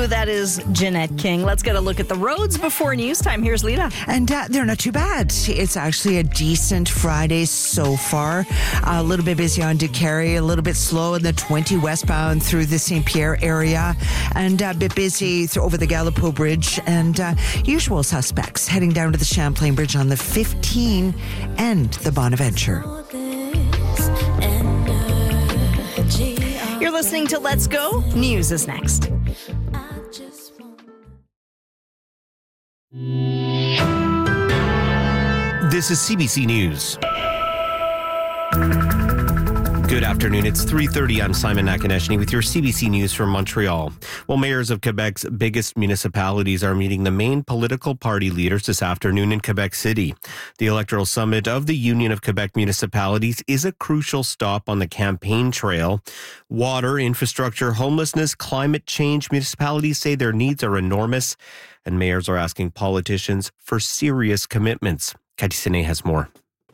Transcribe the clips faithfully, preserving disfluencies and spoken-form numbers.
you. That is Jeanette King. Let's get a look at the roads before news time. Here's Lita. And uh, they're not too bad. It's actually a decent Friday so far. A little bit busy on DeCarry, a little bit slow in the twenty westbound through the Saint Pierre area, and a bit busy through, over the Gallipo Bridge, and uh, usual suspects heading down to the Champlain Bridge on the fifteen and the Bonaventure. You're listening to Let's Go. News is next. This is C B C News. Good afternoon. It's three thirty. I'm Simon Nakaneshny with your C B C News from Montreal. Well, mayors of Quebec's biggest municipalities are meeting the main political party leaders this afternoon in Quebec City. The electoral summit of the Union of Quebec Municipalities is a crucial stop on the campaign trail. Water, infrastructure, homelessness, climate change, municipalities say their needs are enormous, and mayors are asking politicians for serious commitments. Cathy Sine has more.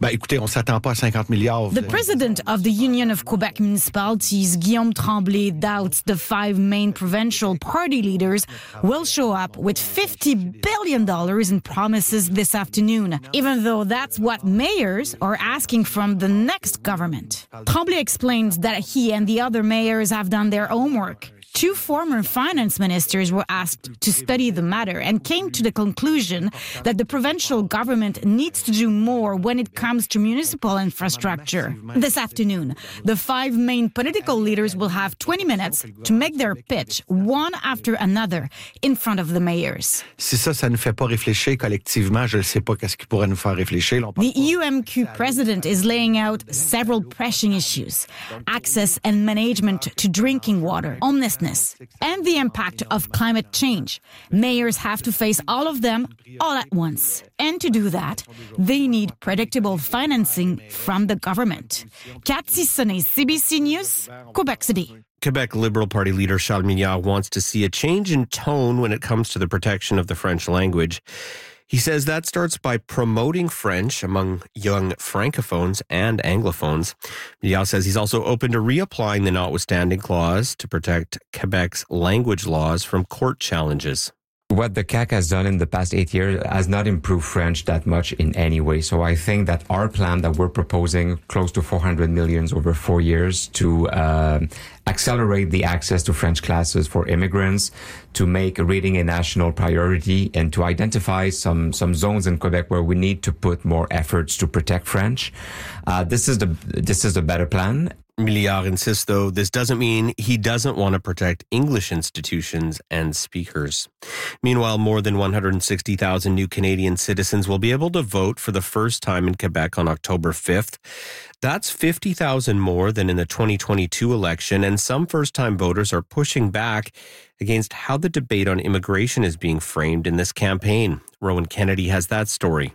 The president of the Union of Quebec Municipalities, Guillaume Tremblay, doubts the five main provincial party leaders will show up with fifty billion dollars in promises this afternoon, even though that's what mayors are asking from the next government. Tremblay explains that he and the other mayors have done their homework. Two former finance ministers were asked to study the matter and came to the conclusion that the provincial government needs to do more when it comes to municipal infrastructure. This afternoon, the five main political leaders will have twenty minutes to make their pitch, one after another, in front of the mayors. Si ça, ça ne fait pas réfléchir collectivement, je ne sais pas qu'est-ce qui pourrait nous faire réfléchir. The U M Q president is laying out several pressing issues: access and management to drinking water, homelessness, and the impact of climate change. Mayors have to face all of them all at once. And to do that, they need predictable financing from the government. Cathy Sonnet, C B C News, Quebec City. Quebec Liberal Party leader Charles Milliard wants to see a change in tone when it comes to the protection of the French language. He says that starts by promoting French among young francophones and anglophones. Milliard says he's also open to reapplying the notwithstanding clause to protect Quebec's language laws from court challenges. What the C A Q has done in the past eight years has not improved French that much in any way. So I think that our plan that we're proposing, close to four hundred million over four years to uh, accelerate the access to French classes for immigrants, to make reading a national priority, and to identify some, some zones in Quebec where we need to put more efforts to protect French. Uh, this is the this is the better plan. Milliard insists, though, this doesn't mean he doesn't want to protect English institutions and speakers. Meanwhile, more than one hundred sixty thousand new Canadian citizens will be able to vote for the first time in Quebec on October fifth. That's fifty thousand more than in the twenty twenty-two election, and some first-time voters are pushing back against how the debate on immigration is being framed in this campaign. Rowan Kennedy has that story.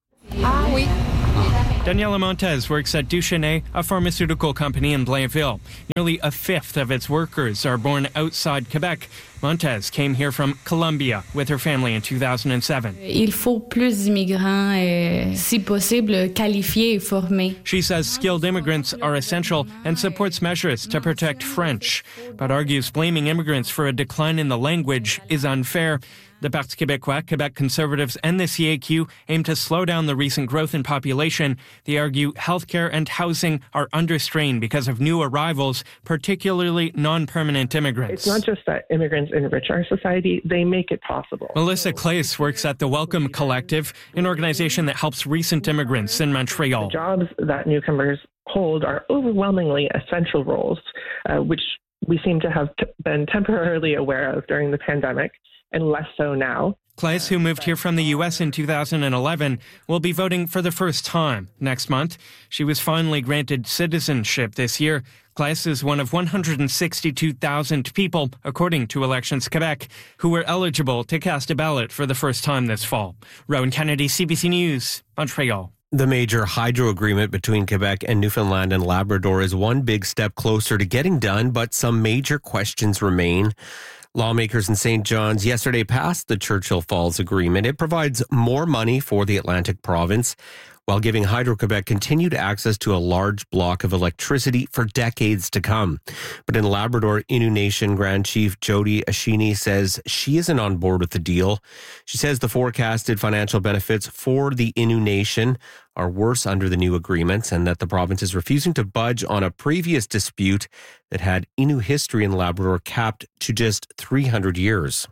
Ah, oui. Daniela Montez works at Duchesnay, a pharmaceutical company in Blainville. Nearly a fifth of its workers are born outside Quebec. Montez came here from Colombia with her family in two thousand seven. Il faut plus d'immigrants, euh, si possible, qualifiés et formés. She says skilled immigrants are essential and supports measures to protect French, but argues blaming immigrants for a decline in the language is unfair. The Parti Québécois, Quebec Conservatives, and the C A Q aim to slow down the recent growth in population. They argue healthcare and housing are under strain because of new arrivals, particularly non-permanent immigrants. It's not just that immigrants enrich our society, they make it possible. Melissa Claes works at the Welcome Collective, an organization that helps recent immigrants in Montreal. The jobs that newcomers hold are overwhelmingly essential roles, uh, which we seem to have t- been temporarily aware of during the pandemic, and less so now. Claes, who moved here from the U S in two thousand eleven, will be voting for the first time next month. She was finally granted citizenship this year. Claes is one of one hundred sixty-two thousand people, according to Elections Quebec, who were eligible to cast a ballot for the first time this fall. Rowan Kennedy, C B C News, Montreal. The major hydro agreement between Quebec and Newfoundland and Labrador is one big step closer to getting done, but some major questions remain. Lawmakers in Saint John's yesterday passed the Churchill Falls Agreement. It provides more money for the Atlantic province. while giving Hydro-Quebec continued access to a large block of electricity for decades to come. But in Labrador, Innu Nation Grand Chief Jody Ashini says she isn't on board with the deal. She says the forecasted financial benefits for the Innu Nation are worse under the new agreements and that the province is refusing to budge on a previous dispute that had Innu history in Labrador capped to just three hundred years.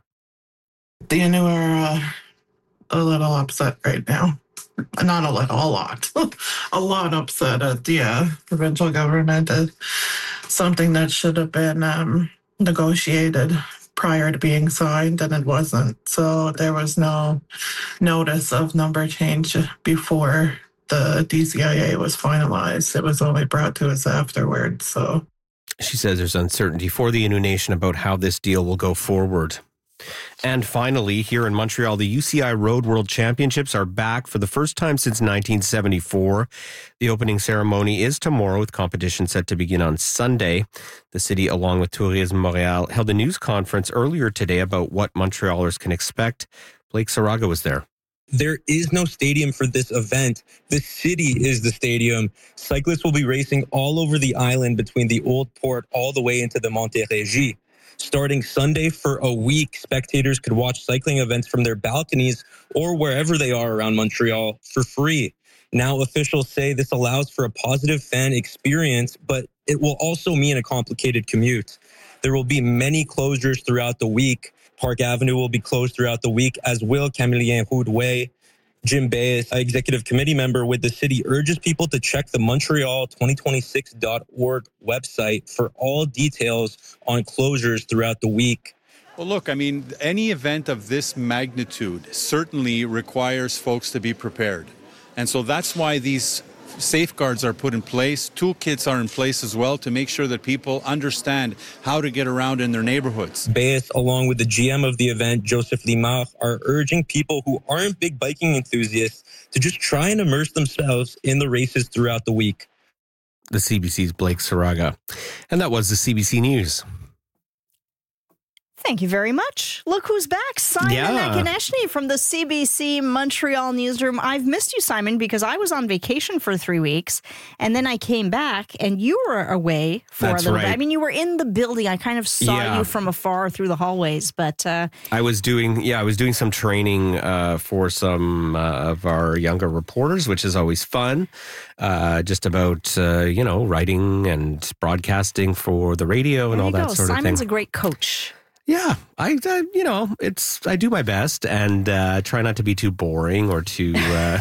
The Innu are uh, a little upset right now. Not a little, a lot. a lot upset at the uh, provincial government. Uh, something that should have been um, negotiated prior to being signed, and it wasn't. So there was no notice of number change before the D C I A was finalized. It was only brought to us afterwards. So she says there's uncertainty for the Innu Nation about how this deal will go forward. And finally, here in Montreal, the U C I Road World Championships are back for the first time since nineteen seventy-four. The opening ceremony is tomorrow, with competition set to begin on Sunday. The city, along with Tourisme Montréal, held a news conference earlier today about what Montrealers can expect. Blake Saraga was there. There is no stadium for this event. The city is the stadium. Cyclists will be racing all over the island between the Old Port all the way into the Montérégie. Starting Sunday for a week, spectators could watch cycling events from their balconies or wherever they are around Montreal for free. Now, officials say this allows for a positive fan experience, but it will also mean a complicated commute. There will be many closures throughout the week. Park Avenue will be closed throughout the week, as will Camillien Roud Way. Jim Bayes, executive committee member with the city, urges people to check the Montreal twenty twenty-six dot org website for all details on closures throughout the week. Well, look, I mean, any event of this magnitude certainly requires folks to be prepared. And so that's why these safeguards are put in place. Toolkits are in place as well to make sure that people understand how to get around in their neighborhoods. Bayes, along with the G M of the event, Joseph Limar, are urging people who aren't big biking enthusiasts to just try and immerse themselves in the races throughout the week. The C B C's Blake Saraga. And that was the C B C News. Thank you very much. Look who's back. Simon Yeah. Akineshny from the C B C Montreal newsroom. I've missed you, Simon, because I was on vacation for three weeks and then I came back and you were away for That's a little right. bit. I mean, you were in the building. I kind of saw Yeah. you from afar through the hallways, but uh, I was doing, yeah, I was doing some training uh, for some uh, of our younger reporters, which is always fun. Uh, just about, uh, you know, writing and broadcasting for the radio and there all you that go. sort of thing. Simon's a great coach. Yeah, I, I, you know, it's, I do my best and uh, try not to be too boring or too uh,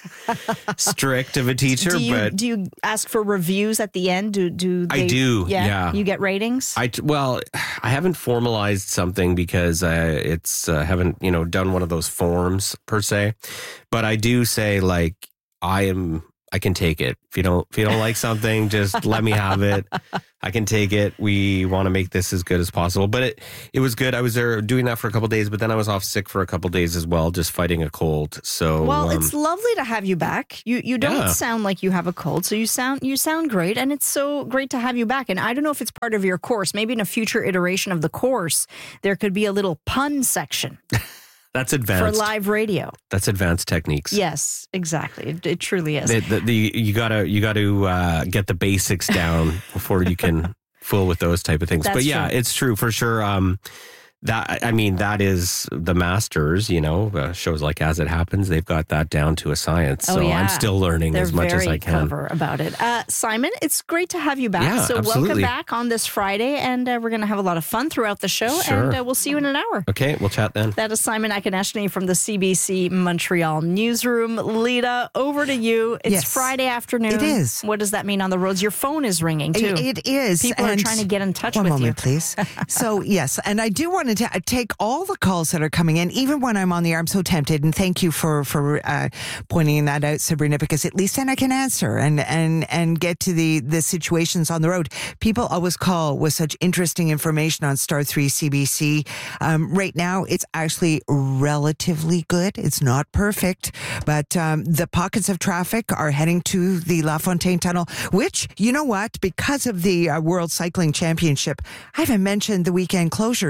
strict of a teacher. Do you, but do you ask for reviews at the end? Do do they, I do, yeah. You get ratings? I, well, I haven't formalized something because uh, it's uh, haven't, you know, done one of those forms per se, but I do say like, I am, I can take it. If you don't, if you don't like something, just let me have it. I can take it. We want to make this as good as possible. But it, it was good. I was there doing that for a couple of days, but then I was off sick for a couple of days as well, just fighting a cold. So, well, um, it's lovely to have you back. You you don't Yeah. sound like you have a cold, so you sound you sound great, and it's so great to have you back. And I don't know if it's part of your course. Maybe in a future iteration of the course, there could be a little pun section. That's advanced. For live radio. That's advanced techniques. Yes, exactly. It, it truly is. The, the, the, you gotta you gotta uh, get the basics down before you can fool with those type of things. That's but yeah, true. it's true for sure. Um, that I mean, that is the masters. You know, uh, shows like As It Happens, they've got that down to a science. Oh, So yeah. I'm still learning They're as much as I very can. clever about it. Uh, Simon, it's great to have you back. Yeah, so welcome absolutely. back on this Friday, and uh, we're going to have a lot of fun throughout the show, Sure. and uh, we'll see you in an hour. Okay, we'll chat then. That is Simon Akineshny from the C B C Montreal newsroom. Lita, over to you. It's Yes. Friday afternoon. It is. What does that mean on the roads? Your phone is ringing, too. It, it is. People are and- trying to get in touch One with moment, you. please. So, yes, and I do want to ta- take all the calls that are coming in, even when I'm on the air. I'm so tempted, and thank you for for uh, pointing that out, Sabrina, because at least then I can answer and and and get to the the situations on the road. People always call with such interesting information on Star three C B C. Um, right now, it's actually relatively good. It's not perfect, but um, the pockets of traffic are heading to the La Fontaine Tunnel, which, you know what, because of the uh, World Cycling Championship, I haven't mentioned the weekend closures because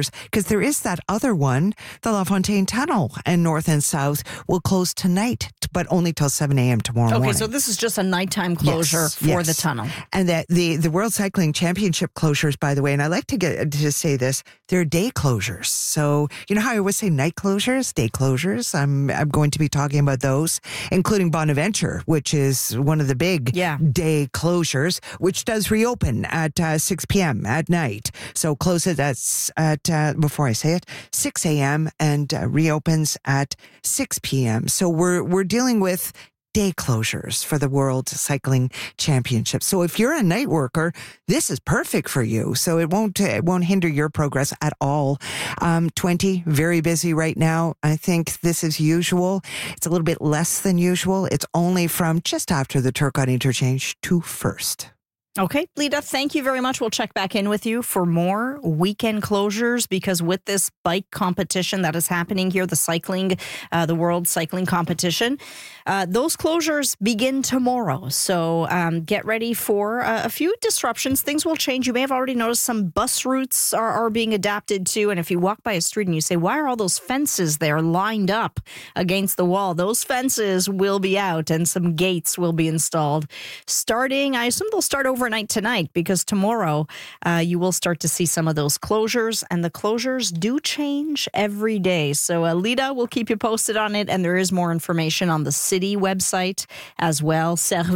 there is that other one, the La Fontaine Tunnel and North and South will close tonight, but only till seven a.m. tomorrow okay, morning. so this is just a nighttime closure Yes, for yes. the tunnel. And that the, the World Cycling Championship closures, by the way, and I like to get to say this, they're day closures. So, you know how I always say night closures, day closures? I'm I'm going to be talking about those, including Bonaventure, which is one of the big Yeah. day closures, which does reopen at uh, six p.m. at night. So closes at, s- at uh, before I say it, six a.m. and uh, reopens at six p.m. So we're we're dealing with day closures for the World Cycling Championship. So if you're a night worker, this is perfect for you. So it won't it won't hinder your progress at all. Um, twenty, very busy right now. I think this is usual. It's a little bit less than usual. It's only from just after the Turcotte interchange to First. Okay, Lita, thank you very much. We'll check back in with you for more weekend closures because with this bike competition that is happening here, the cycling, uh, the World Cycling Competition, uh, those closures begin tomorrow. So um, get ready for uh, a few disruptions. Things will change. You may have already noticed some bus routes are, are being adapted to. And if you walk by a street and you say, why are all those fences there lined up against the wall? Those fences will be out and some gates will be installed starting, I assume they'll start overnight tonight because tomorrow uh, you will start to see some of those closures, and the closures do change every day. So uh, Lita will keep you posted on it, and there is more information on the city website as well,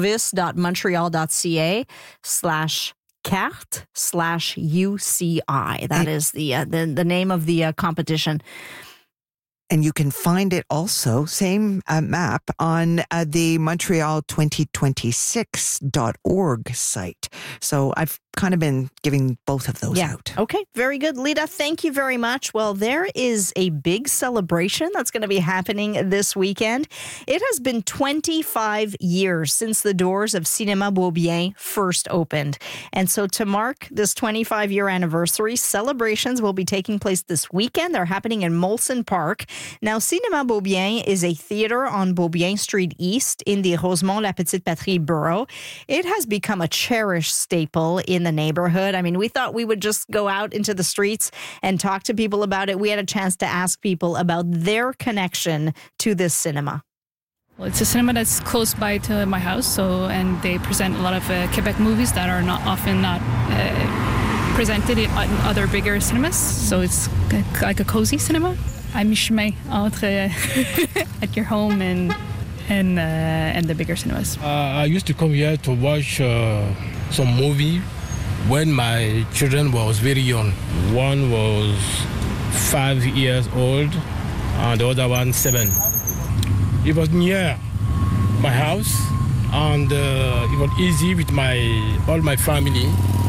service.montreal.ca slash carte slash UCI. That is the, uh, the, the name of the uh, competition. And you can find it also, same uh, map, on uh, the Montreal twenty twenty-six dot org site. So I've kind of been giving both of those Yeah. out. Okay, very good. Lita, thank you very much. Well, there is a big celebration that's going to be happening this weekend. It has been twenty-five years since the doors of Cinéma Beaubien first opened. And so to mark this twenty-five-year anniversary, celebrations will be taking place this weekend. They're happening in Molson Park. Now, Cinéma Beaubien is a theater on Beaubien Street East in the Rosemont-La-Petite-Patrie borough. It has become a cherished staple in the neighborhood. I mean, we thought we would just go out into the streets and talk to people about it. We had a chance to ask people about their connection to this cinema. Well, it's a cinema that's close by to my house, so and they present a lot of uh, Quebec movies that are not often not uh, presented in other bigger cinemas. So it's like a cozy cinema. À mi-chemin entre at your home and and uh, and the bigger cinemas. Uh, I used to come here to watch uh, some movie when my children was very young. One was five years old, and the other one seven. It was near my house, and uh, it was easy with my all my family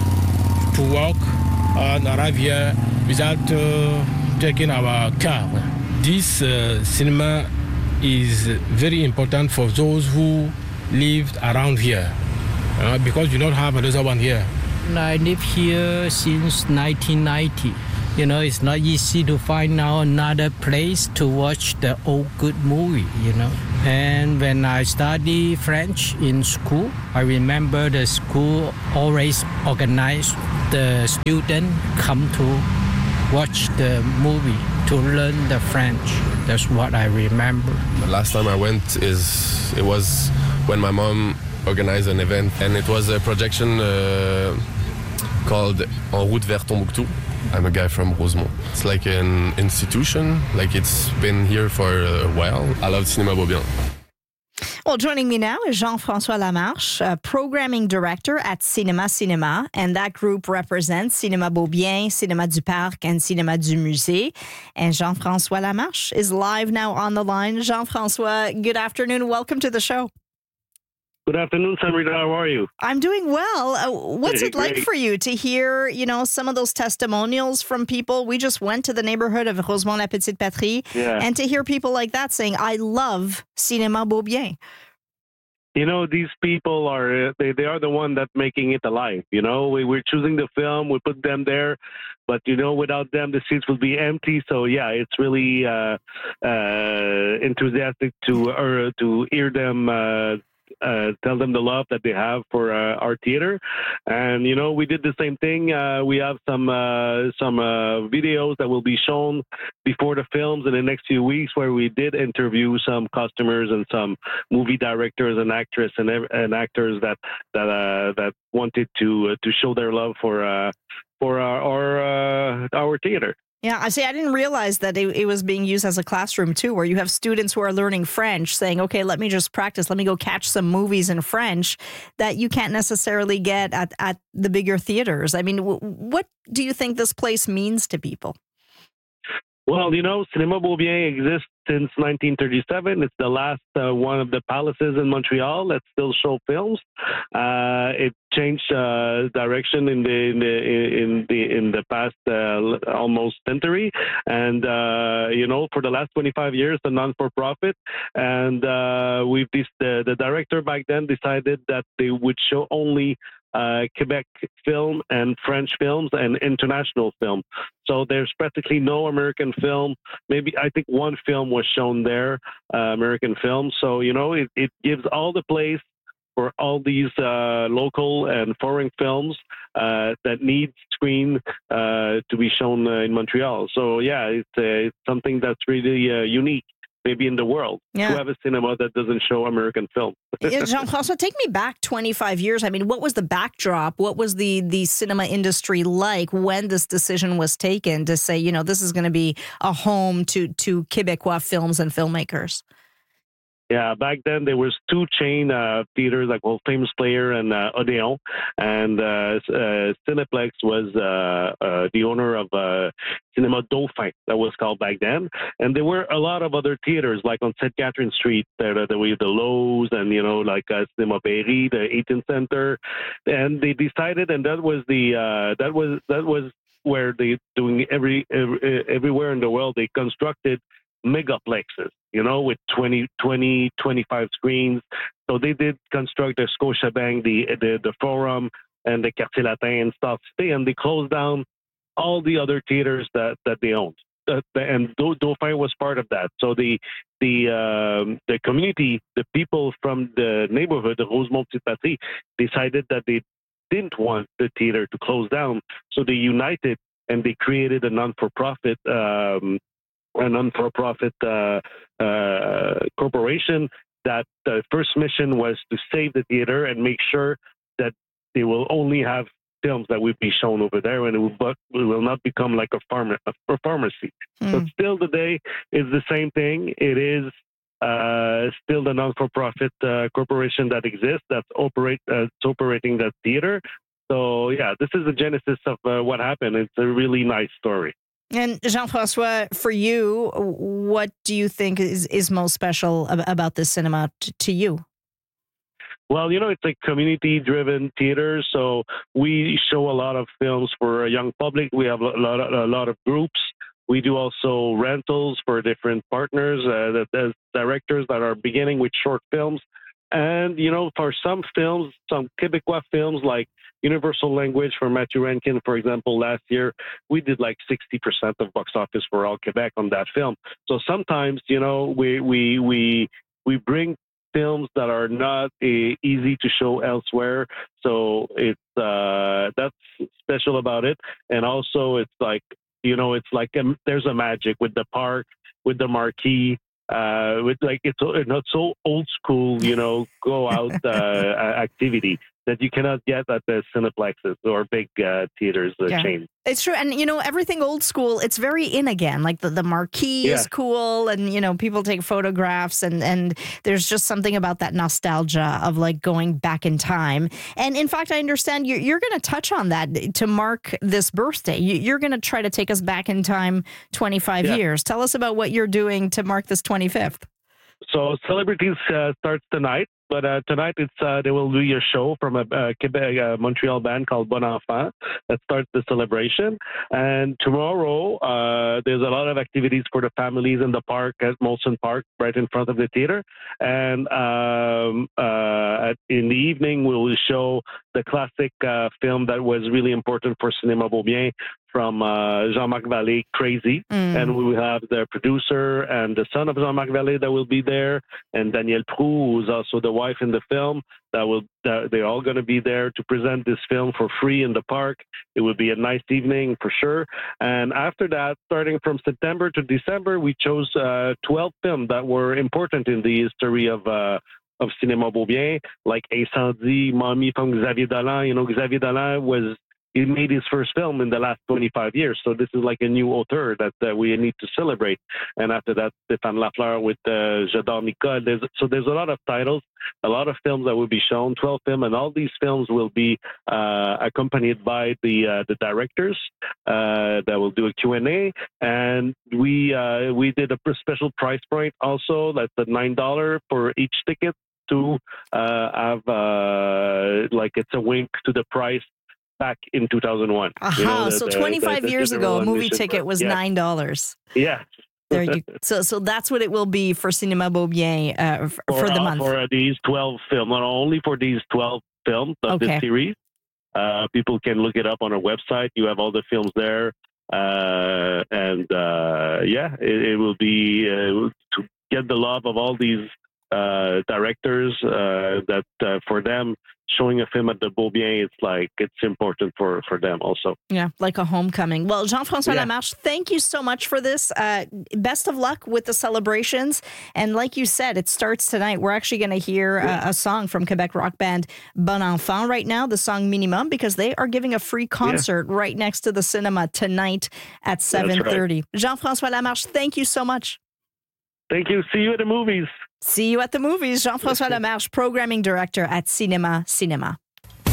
to walk and arrive here without uh, taking our car. This uh, cinema is very important for those who lived around here, uh, because you don't have another one here. I live here since nineteen ninety. You know, it's not easy to find now another place to watch the old good movie, you know. And when I study French in school, I remember the school always organized the student come to watch the movie to learn the French. That's what I remember. The last time I went is it was when my mom organized an event, and it was a projection uh, called En route vers Tombouctou. I'm a guy from Rosemont. It's like an institution, like it's been here for a while. I love Cinéma Beaubien. Well, joining me now is Jean-François Lamarche, uh, programming director at Cinéma Cinéma, and that group represents Cinéma Beaubien, Cinéma du Parc, and Cinéma du Musée. And Jean-François Lamarche is live now on the line. Jean-François, good afternoon. Welcome to the show. Good afternoon, Samrita. How are you? I'm doing well. Uh, what's Hey, it like great. for you to hear, you know, some of those testimonials from people? We just went to the neighborhood of Rosemont-La-Petite-Patrie, Yeah. and to hear people like that saying, I love Cinéma Beaubien. You know, these people are, uh, they, they are the one that making it alive. You know, we, we're choosing the film, we put them there, but, you know, without them, the seats will be empty. So, yeah, it's really uh, uh, enthusiastic to, or, to hear them uh, uh, tell them the love that they have for uh, our theater. And you know, we did the same thing. Uh, we have some uh, some uh, videos that will be shown before the films in the next few weeks, where we did interview some customers and some movie directors and actresses and, and actors that that uh, that wanted to uh, to show their love for uh, for our our, uh, our theater. Yeah, I see. I didn't realize that it, it was being used as a classroom too, where you have students who are learning French saying, okay, let me just practice. Let me go catch some movies in French that you can't necessarily get at, at the bigger theaters. I mean, w- what do you think this place means to people? Well, you know, Cinéma Beaubien exists since nineteen thirty-seven. It's the last uh, one of the palaces in Montreal that still show films. Uh, it changed uh, direction in the in the in the in the past uh, almost century, and uh, you know, for the last twenty-five years, a non-for-profit. And uh, we've this the, the director back then decided that they would show only Uh, Quebec film and French films and international film. So there's practically no American film. Maybe I think one film was shown there, uh, American film. So, you know, it, it gives all the place for all these uh, local and foreign films uh, that need screen uh, to be shown uh, in Montreal. So, yeah, it's, uh, it's something that's really uh, unique. Maybe in the world, yeah. to have a cinema that doesn't show American film. Yeah, Jean-François, take me back twenty-five years. I mean, what was the backdrop? What was the, the cinema industry like when this decision was taken to say, you know, this is going to be a home to, to Québécois films and filmmakers? Yeah, back then there was two chain uh, theaters, like well, Famous Player and uh, Odeon, and uh, uh, Cineplex was uh, uh, the owner of uh, Cinéma Dauphin, that was called back then. And there were a lot of other theaters, like on Sainte Catherine Street, there, there were the Lowe's, and you know, like uh, Cinéma Berry, the eighteenth Center, and they decided, and that was the uh, that was that was where they doing every, every everywhere in the world they constructed megaplexes, you know, with twenty, twenty, twenty-five screens. So they did construct the Scotiabank, the, the the Forum, and the Quartier Latin and stuff, and they closed down all the other theaters that, that they owned. Uh, and Dauphin was part of that. So the the um, the community, the people from the neighborhood, the Rosemont Petite Patrie, decided that they didn't want the theater to close down. So they united and they created a non-for-profit um, a non-for-profit uh, uh, corporation that the first mission was to save the theater and make sure that they will only have films that will be shown over there, and it will, but it will not become like a, pharma, a pharmacy. Mm. So still today is the same thing. It is uh, still the non-for-profit uh, corporation that exists that's operate uh, operating that theater. So yeah, this is the genesis of uh, what happened. It's a really nice story. And Jean-François, for you, what do you think is, is most special ab- about this cinema t- to you? Well, you know, it's a community-driven theater, so we show a lot of films for a young public. We have a lot of, a lot of groups. We do also rentals for different partners, uh, that, directors that are beginning with short films. And, you know, for some films, some Quebecois films like Universal Language for Matthew Rankin, for example, last year, we did like sixty percent of box office for all Quebec on that film. So sometimes, you know, we we we we bring films that are not uh, easy to show elsewhere. So it's uh, that's special about it. And also it's like, you know, it's like um, there's a magic with the park, with the marquee. Uh, with like it's not so old school, you know, go out uh, activity that you cannot get at the Cineplexes or big uh, theaters uh, yeah. chain. It's true. And, you know, everything old school, it's very in again. Like the, the marquee yeah. is cool and, you know, people take photographs and, and there's just something about that nostalgia of like going back in time. And in fact, I understand you're, you're going to touch on that to mark this birthday. You're going to try to take us back in time twenty-five yeah. years. Tell us about what you're doing to mark this twenty-fifth. So Celebrities uh, starts tonight. But uh, tonight, it's uh, there will be a show from a, a Quebec, uh, Montreal band called Bon Enfant that starts the celebration. And tomorrow, uh, there's a lot of activities for the families in the park at Molson Park, right in front of the theater. And um, uh, at, in the evening, we will show the classic uh, film that was really important for Cinéma Beaubien from uh, Jean-Marc Vallée, Crazy. Mm. And we will have the producer and the son of Jean-Marc Vallée that will be there, and Daniel Proulx, who's also the wife in the film. That will that they're all going to be there to present this film for free in the park. It will be a nice evening for sure. And after that, starting from September to December, we chose uh, twelve films that were important in the history of uh, of Cinéma Beaubien, like Incendie, Mommy from Xavier Dolan. You know, Xavier Dolan was he made his first film in the last twenty-five years. So this is like a new author that uh, we need to celebrate. And after that, Stéphane Lafleur with uh, J'adore Nicole. There's, so there's a lot of titles, a lot of films that will be shown, twelve films, and all these films will be uh, accompanied by the uh, the directors uh, that will do a Q and A. And we uh, we did a special price point also. That's at nine dollars for each ticket to uh, have uh, like it's a wink to the price back in two thousand one. Aha, you know, the, so the, twenty-five the, the years ago, a movie admission ticket price. was yeah. nine dollars. Yeah. There you so so that's what it will be for Cinéma Beaubien uh, for, for, for the uh, month. For uh, these twelve films, not only for these twelve films of Okay. this series. Uh, people can look it up on our website. You have all the films there. Uh, and uh, yeah, it, it will be uh, to get the love of all these uh, directors uh, that uh, for them, showing a film at the Beaubien, it's like it's important for, for them also. Yeah, like a homecoming. Well, Jean-François Yeah. Lamarche, thank you so much for this. Uh, best of luck with the celebrations. And like you said, it starts tonight. We're actually going to hear a, a song from Quebec rock band Bon Enfant right now, the song Minimum, because they are giving a free concert yeah. right next to the cinema tonight at seven thirty. Right. Jean-François Lamarche, thank you so much. Thank you. See you at the movies. See you at the movies. Jean-François Lamarche, Programming Director at Cinéma Cinéma.